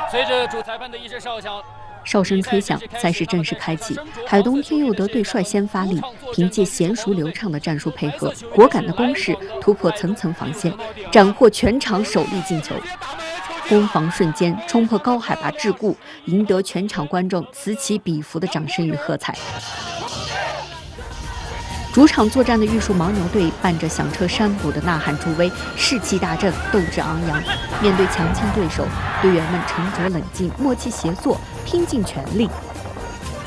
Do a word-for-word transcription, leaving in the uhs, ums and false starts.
随着主裁判的一声哨响。 哨声吹响，赛事正式开启。海东天佑德队率先发力，凭借娴熟流畅的战术配合、果敢的攻势，突破层层防线，斩获全场首粒进球。攻防瞬间冲破高海拔桎梏，赢得全场观众此起彼伏的掌声与喝彩。 主场作战的玉树牦牛队伴着响彻山谷的呐喊助威，士气大振，斗志昂扬。面对强劲对手，队员们沉着冷静，默契协作，拼尽全力，